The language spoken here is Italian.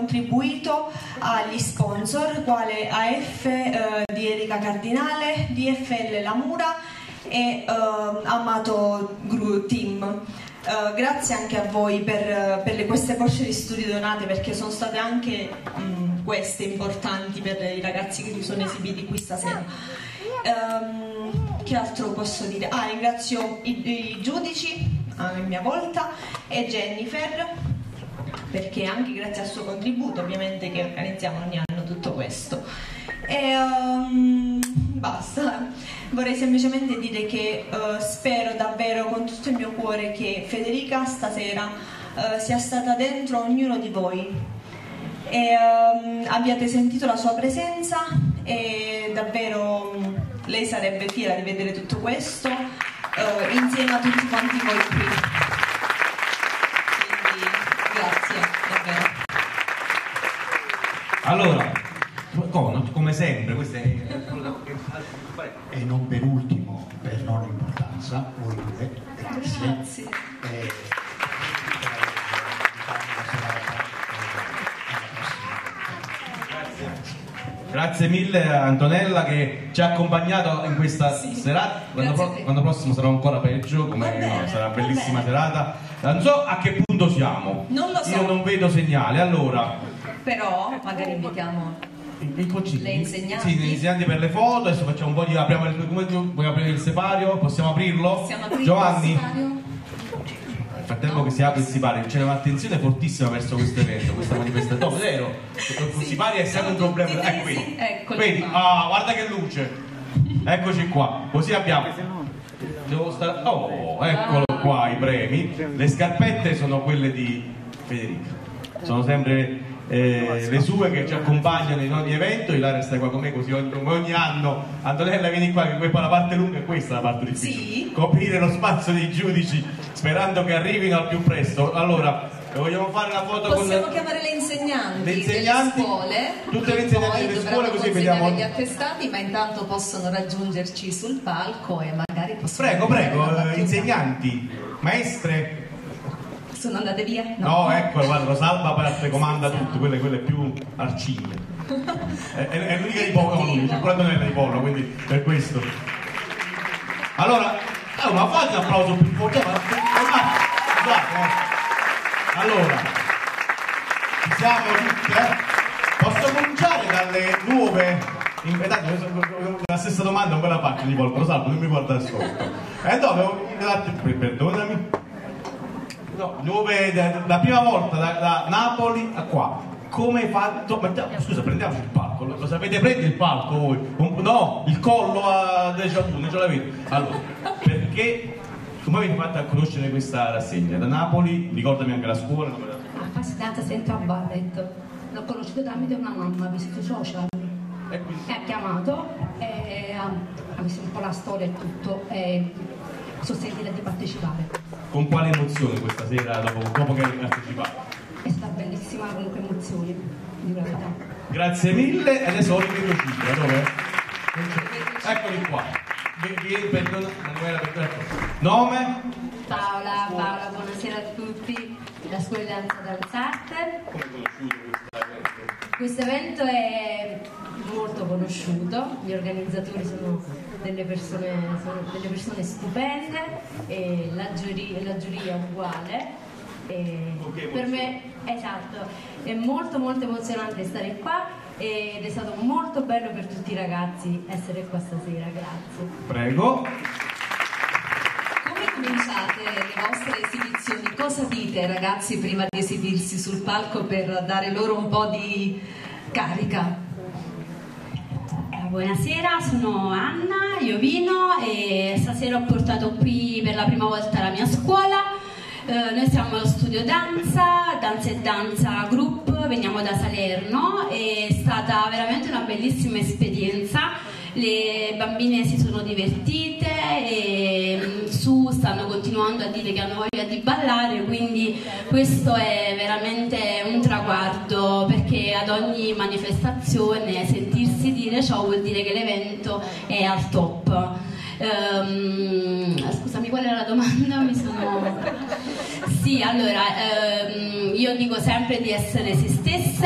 contribuito agli sponsor quale AF di Erika Cardinale, DFL Lamura e Amato Team. Grazie anche a voi per queste borse di studio donate, perché sono state anche queste importanti per i ragazzi che si sono esibiti qui stasera. Che altro posso dire? Ringrazio i giudici a mia volta e Jennifer, perché anche grazie al suo contributo ovviamente che organizziamo ogni anno tutto questo. E basta, vorrei semplicemente dire che spero davvero con tutto il mio cuore che Federica stasera sia stata dentro ognuno di voi e abbiate sentito la sua presenza, e davvero lei sarebbe fiera di vedere tutto questo insieme a tutti quanti voi qui. Quindi grazie davvero. Allora, come sempre, questo è... E non per ultimo, per non importanza, voi due, grazie. Grazie mille a Antonella che ci ha accompagnato in questa serata. L'anno prossimo sarà ancora peggio, sarà una bellissima serata. Non so a che punto siamo. Non lo so. Io non vedo segnale, allora. Però magari invitiamo le insegnanti. Sì, le insegnanti per le foto. Adesso facciamo un po' di... Vuoi aprire il sipario? Possiamo aprirlo? Giovanni? Nel frattempo che si apre il sipario c'è un'attenzione fortissima verso questo evento, questa manifestazione. No, vero? Il sipario è sempre un problema. È qui. Vedi? Guarda che luce. Eccoci qua. Così abbiamo. Eccolo qua i premi. Le scarpette sono quelle di Federica. Sono sempre le sue che ci accompagnano in ogni evento. Ilaria stai qua con me così ogni anno. Antonella vieni qua, che poi la parte lunga è questa la parte difficile. Sì. Coprire lo spazio dei giudici sperando che arrivino al più presto. Allora, vogliamo fare una foto Possiamo con... chiamare le insegnanti delle scuole, tutte le insegnanti delle scuole, così vediamo gli attestati, ma intanto possono raggiungerci sul palco e magari possono... Prego, insegnanti, maestre. Sono andate via? No, ecco, guarda, Rosalba parte, comanda tutto, quelle più arciglie. È l'unica di Polo, c'è quella non è di Polo, quindi per questo. Allora, fate un applauso più forte. Allora, ci siamo tutti, Posso cominciare dalle nuove? La stessa domanda non ve la faccio di volta, Rosalba, non mi guarda sotto. Perdonami. No, la prima volta da Napoli a qua, come hai fatto? Scusa, prendiamoci il palco, lo sapete prendere il palco voi? No, il collo a déjà vu, non ce l'avete. Allora, perché, come avete fatto a conoscere questa rassegna? Da Napoli, ricordami anche la scuola. Appassionata sempre a ballet, l'ho conosciuto tramite una mamma, ha visto i social, e ha chiamato, e ha visto un po' la storia e tutto, e sono sentita di partecipare. Con quale emozione questa sera dopo che hai partecipato? È stata bellissima, comunque emozioni, di verità. Grazie mille, e adesso ho ripetuto Cipra, dove? Eccoli qua. Nome? Paola, buonasera a tutti, la scuola di danza Danzarte. Come hai conosciuto questo evento? È molto conosciuto, gli organizzatori sono delle persone stupende, e la giuria uguale. Per me, esatto, è molto emozionante stare qua, ed è stato molto bello per tutti i ragazzi essere qua stasera. Grazie. Prego. Come cominciate le vostre esibizioni? Cosa dite ai ragazzi prima di esibirsi sul palco per dare loro un po' di carica? Buonasera, sono Anna Iovino e stasera ho portato qui per la prima volta la mia scuola. Noi siamo allo studio Danza e Danza Group, veniamo da Salerno, è stata veramente una bellissima esperienza. Le bambine si sono divertite e stanno continuando a dire che hanno voglia di ballare, quindi questo è veramente un traguardo, perché ad ogni manifestazione sentirsi dire ciò vuol dire che l'evento è al top. Scusami, qual era la domanda? Sì, allora io dico sempre di essere se stesse